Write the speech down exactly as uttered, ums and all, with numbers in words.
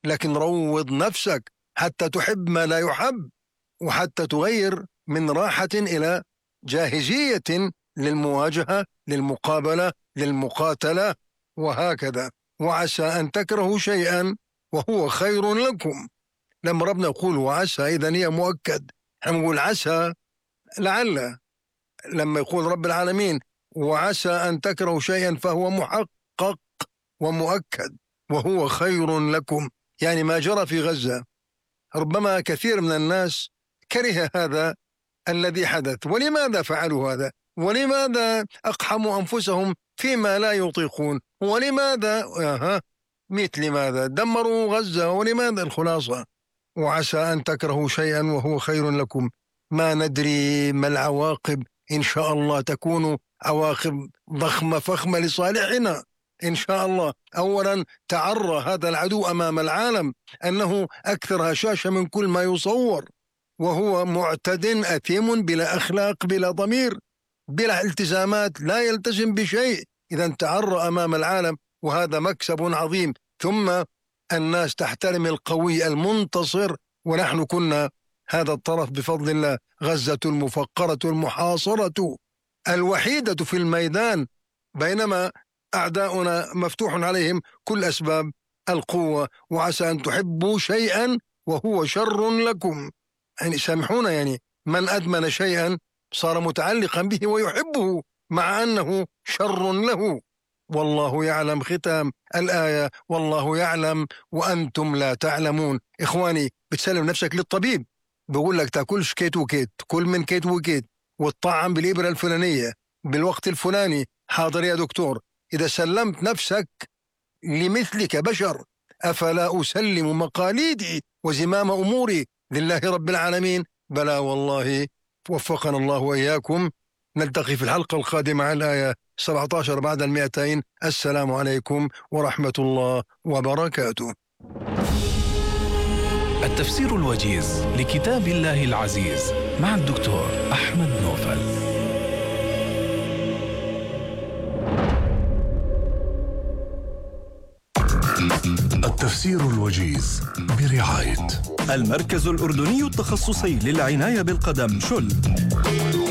لكن روض نفسك حتى تحب ما لا يحب، وحتى تغير من راحة إلى جاهزية للمواجهة، للمقابلة، للمقاتلة، وهكذا. وعسى أن تكرهوا شيئا وهو خير لكم. لما ربنا يقول وعسى إذن هي مؤكد، احنا نقول عسى لعل. لما يقول رب العالمين وعسى أن تكرهوا شيئا فهو محقق ومؤكد وهو خير لكم، يعني ما جرى في غزة ربما كثير من الناس كره هذا الذي حدث. ولماذا فعلوا هذا؟ ولماذا أقحموا أنفسهم فيما لا يطيقون؟ ولماذا آه مئة لماذا دمروا غزة؟ ولماذا؟ الخلاصة وعسى أن تكرهوا شيئا وهو خير لكم، ما ندري ما العواقب، إن شاء الله تكون عواقب ضخمة فخمة لصالحنا إن شاء الله. أولا تعرى هذا العدو أمام العالم أنه أكثر هشاشة من كل ما يصور، وهو معتد أثيم بلا أخلاق بلا ضمير بلا التزامات، لا يلتزم بشيء. إذا تعرى أمام العالم وهذا مكسب عظيم. ثم الناس تحترم القوي المنتصر، ونحن كنا هذا الطرف بفضل الله. غزة المفقرة المحاصرة الوحيدة في الميدان، بينما أعداؤنا مفتوح عليهم كل أسباب القوة. وعسى أن تحبوا شيئا وهو شر لكم، يعني سامحونا، يعني من أدمن شيئا صار متعلقا به ويحبه مع أنه شر له. والله يعلم ختام الآية، والله يعلم وأنتم لا تعلمون. إخواني، بتسلم نفسك للطبيب بقول لك تاكلش كيت وكيت، كل من كيت وكيت، والطعم بالإبرة الفلانية بالوقت الفلاني. حاضر يا دكتور. إذا سلمت نفسك لمثلك بشر أفلا أسلم مقاليدي وزمام أموري لله رب العالمين؟ بلى والله. وفقنا الله وإياكم. نلتقي في الحلقة القادمة على الآية سبعة عشر بعد المئتين. السلام عليكم ورحمة الله وبركاته. التفسير الوجيز لكتاب الله العزيز مع الدكتور أحمد نوفل. التفسير الوجيز برعاية المركز الأردني التخصصي للعناية بالقدم شل.